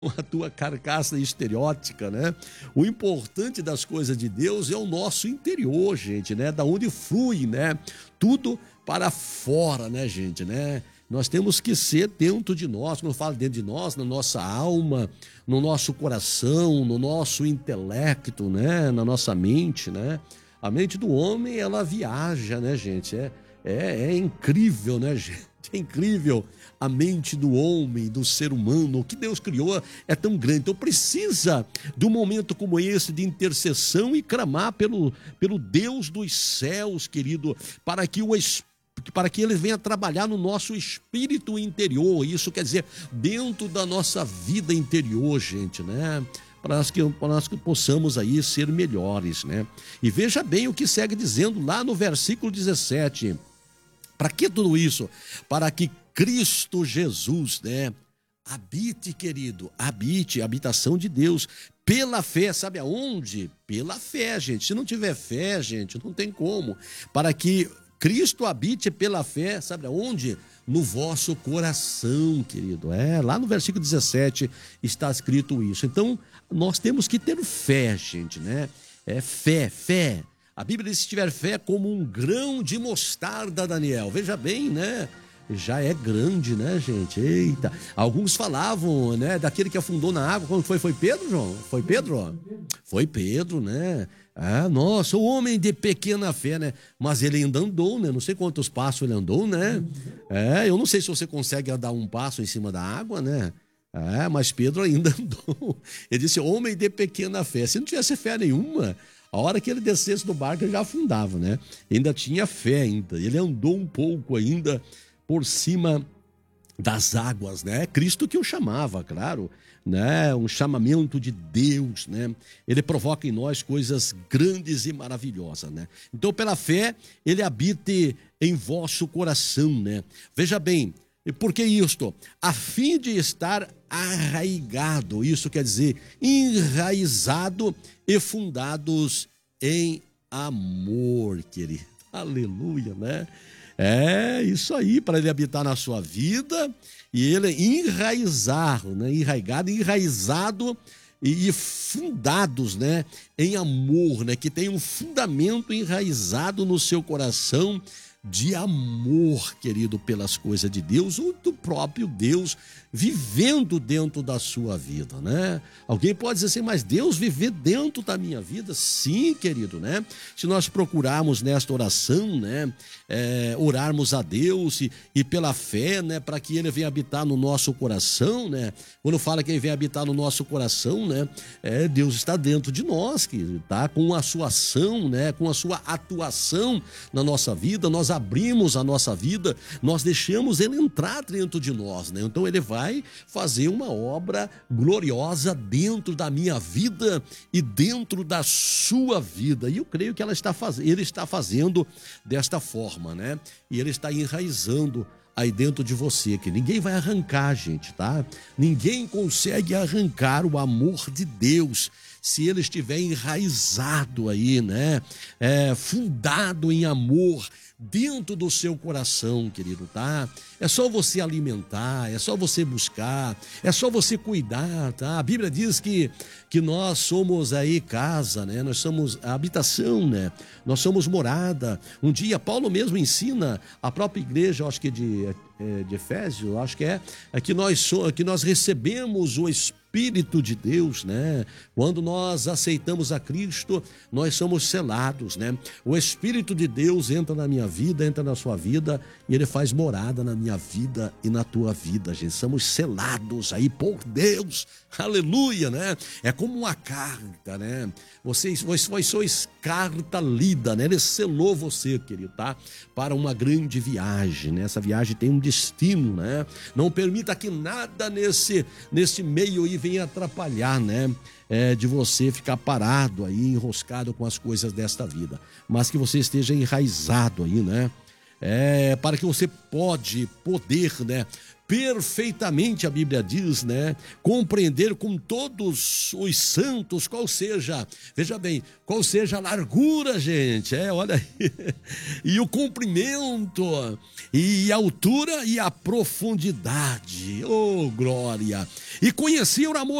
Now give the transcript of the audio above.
a tua carcaça estereótica, né? O importante das coisas de Deus é o nosso interior, gente, né? Da onde flui, né? Tudo para fora, né, gente, né? Nós temos que ser dentro de nós, quando eu falo dentro de nós, na nossa alma, no nosso coração, no nosso intelecto, né? Na nossa mente, né? A mente do homem, ela viaja, né, gente? É incrível, né, gente? É incrível a mente do homem, do ser humano. O que Deus criou é tão grande. Então precisa de um momento como esse de intercessão e clamar pelo Deus dos céus, querido, para que ele venha trabalhar no nosso espírito interior. Isso quer dizer, dentro da nossa vida interior, gente, né? Para nós que possamos aí ser melhores, né? E veja bem o que segue dizendo lá no versículo 17. Para que tudo isso? Para que Cristo Jesus, né? Habite, querido, habite, a habitação de Deus, pela fé, sabe aonde? Pela fé, gente. Se não tiver fé, gente, não tem como. Para que Cristo habite pela fé, sabe aonde? No vosso coração, querido. Lá no versículo 17 está escrito isso. Então, nós temos que ter fé, gente, né? Fé. A Bíblia diz: se tiver fé como um grão de mostarda, Daniel. Veja bem, né? Já é grande, né, gente? Eita. Alguns falavam, né, daquele que afundou na água. Quando foi? Foi Pedro, João? Foi Pedro? Foi Pedro, né? Nossa, o homem de pequena fé, né? Mas ele ainda andou, né? Não sei quantos passos ele andou, né? Eu não sei se você consegue andar um passo em cima da água, né? Mas Pedro ainda andou. Ele disse: homem de pequena fé. Se não tivesse fé nenhuma, a hora que ele descesse do barco, ele já afundava, né? Ainda tinha fé ainda. Ele andou um pouco ainda por cima das águas, né? Cristo que o chamava, claro, né? Um chamamento de Deus, né? Ele provoca em nós coisas grandes e maravilhosas, né? Então, pela fé, ele habite em vosso coração, né? Veja bem, e por que isto? A fim de estar arraigado, isso quer dizer enraizado e fundados em amor, querido. Aleluia, né? Isso aí, para ele habitar na sua vida e ele enraizar, né? Enraizado e fundados, né? Em amor, né? Que tem um fundamento enraizado no seu coração de amor, querido, pelas coisas de Deus, ou do próprio Deus vivendo dentro da sua vida, né? Alguém pode dizer assim: mas Deus viver dentro da minha vida? Sim, querido, né? Se nós procurarmos nesta oração, né? Orarmos a Deus e pela fé, né? Para que Ele venha habitar no nosso coração, né? Quando fala que Ele vem habitar no nosso coração, né? Deus está dentro de nós, que tá com a sua ação, né? Com a sua atuação na nossa vida. Nós abrimos a nossa vida, nós deixamos Ele entrar dentro de nós, né? Então Ele vai fazer uma obra gloriosa dentro da minha vida e dentro da sua vida. E eu creio que Ele está fazendo desta forma, né? E Ele está enraizando aí dentro de você, que ninguém vai arrancar, gente, tá? Ninguém consegue arrancar o amor de Deus se ele estiver enraizado aí, né? Fundado em amor dentro do seu coração, querido, tá? É só você alimentar, é só você buscar, é só você cuidar, tá? A Bíblia diz que nós somos aí casa, né? Nós somos a habitação, né? Nós somos morada. Um dia Paulo mesmo ensina a própria igreja, acho que de Efésios, acho que que nós recebemos o Espírito de Deus, né? Quando nós aceitamos a Cristo, nós somos selados, né? O Espírito de Deus entra na minha vida, entra na sua vida e ele faz morada na minha vida e na tua vida, gente. Somos selados aí por Deus, aleluia, né? É como uma carta, né? Vós sois carta lida, né? Ele selou você, querido, tá? Para uma grande viagem, né? Essa viagem tem um destino, né? Não permita que nada nesse meio aí venha atrapalhar, né? De você ficar parado aí, enroscado com as coisas desta vida, mas que você esteja enraizado aí, né? Para que você poder, né? perfeitamente, a Bíblia diz, né? Compreender com todos os santos qual seja, veja bem, qual seja a largura, gente, olha aí, e o comprimento, e a altura e a profundidade, oh glória, e conhecer o amor